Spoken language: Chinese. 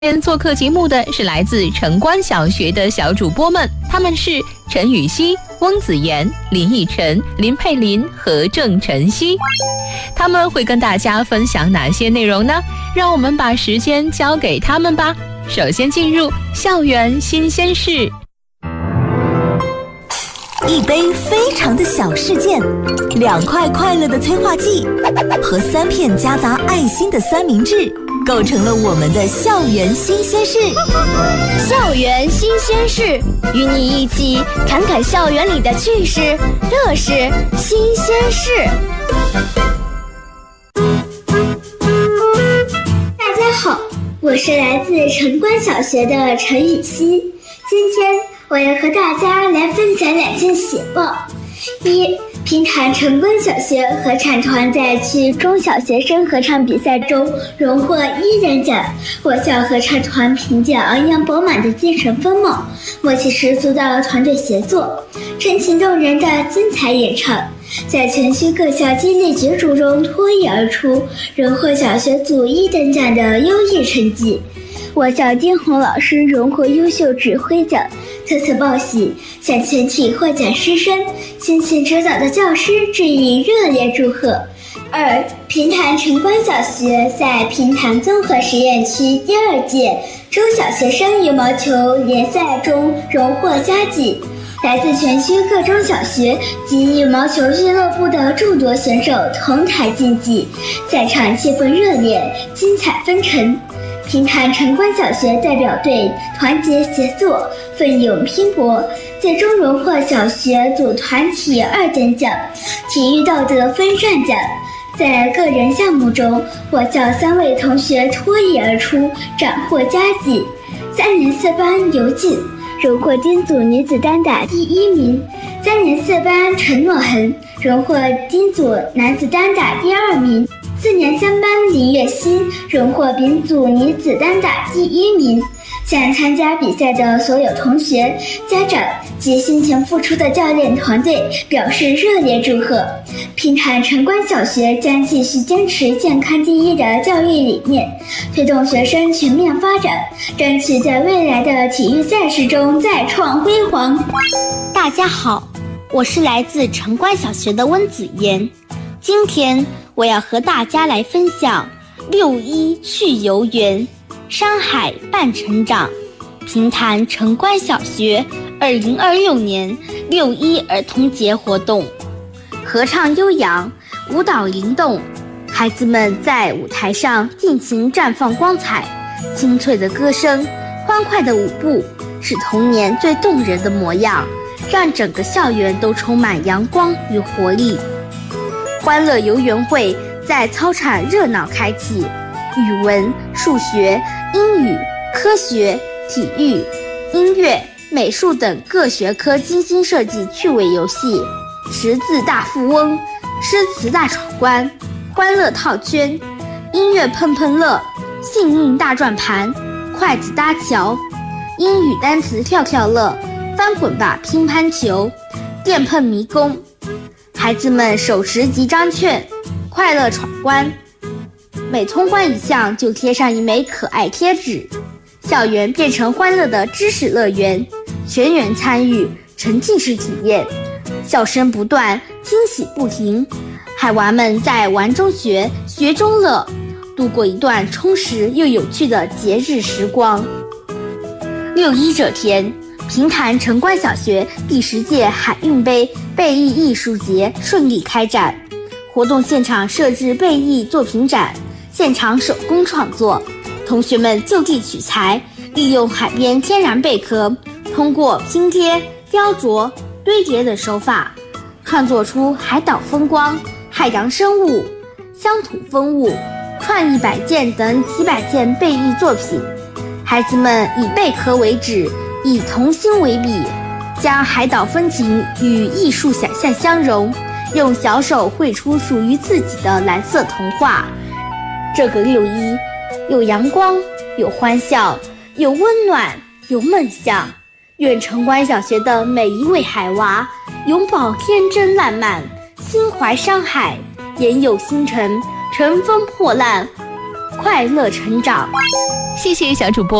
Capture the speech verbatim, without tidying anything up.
今天做客节目的是来自城关小学的小主播们，他们是陈雨希、翁子妍、林奕晨、林佩琳和郑晨曦。他们会跟大家分享哪些内容呢？让我们把时间交给他们吧。首先进入校园新鲜事。 一杯非常的小事件，两块快乐的催化剂和三片夹杂爱心的三明治，构成了我们的校园新鲜事。 校园新鲜事，与你一起侃侃校园里的趣事、乐事、新鲜事。 大家好，我是来自城关小学的陈雨希，今天我要和大家来分享两件喜报。一，平潭城关小学合唱团在区中小学生合唱比赛中荣获一等奖。我校合唱团凭借昂扬饱满的精神风貌，默契十足的团队协作，深情动人的精彩演唱，在全区各校激烈角逐中脱颖而出，荣获小学组一等奖的优异成绩。我校丁红老师荣获优秀指挥奖，特此报喜，向全体获奖师生、辛勤指导的教师致以热烈祝贺。二，平潭城关小学在平潭综合实验区第二届中小学生羽毛球联赛中荣获佳绩。来自全区各中小学及羽毛球俱乐部的众多选手同台竞技，赛场气氛热烈，精彩纷呈。平潭城关小学代表队团结协作，奋勇拼搏，最终荣获小学组团体二等奖、体育道德分站奖。在个人项目中，我校三位同学脱颖而出，斩获佳绩。三年四班尤静荣获丁组女子单打第一名，三年四班陈诺恒荣获丁组男子单打第二名，四年三班林月欣荣获丙组女子单打第一名。向参加比赛的所有同学、家长及辛勤付出的教练团队表示热烈祝贺。平潭城关小学将继续坚持健康第一的教育理念，推动学生全面发展，争取在未来的体育赛事中再创辉煌。 大家好，我是来自城关小学的温子妍，今天我要和大家来分享六一去游园，山海伴成长。平潭城关小学二零二六年六一儿童节活动，合唱悠扬，舞蹈灵动，孩子们在舞台上尽情绽放光彩，清脆的歌声，欢快的舞步，是童年最动人的模样，让整个校园都充满阳光与活力。欢乐游园会在操场热闹开启，语文、数学、英语、科学、体育、音乐、美术等各学科精心设计趣味游戏，识字大富翁、诗词大闯关、欢乐套圈、音乐碰碰乐、幸运大转盘、筷子搭桥、英语单词跳跳乐、翻滚吧乒乓球、电碰迷宫。孩子们手持集章券，快乐闯关，每通关一项就贴上一枚可爱贴纸，校园变成欢乐的知识乐园，全员参与，沉浸式体验，笑声不断，惊喜不停。孩娃们在玩中学，学中乐，度过一段充实又有趣的节日时光。六一这天，平潭城关小学第十届海运杯贝艺艺术节顺利开展，活动现场设置贝艺作品展，现场手工创作，同学们就地取材，利用海边天然贝壳，通过拼贴、雕琢、堆叠等手法，创作出海岛风光、海洋生物、乡土风物、创意摆件等几百件贝艺作品。孩子们以贝壳为纸，以童心为笔，将海岛风情与艺术想象相融，用小手绘出属于自己的蓝色童话。这个六一，有阳光，有欢笑，有温暖，有梦想。愿城关小学的每一位孩娃永葆天真烂漫，心怀山海，眼有星辰，乘风破浪， 快乐成长。 谢谢小主播。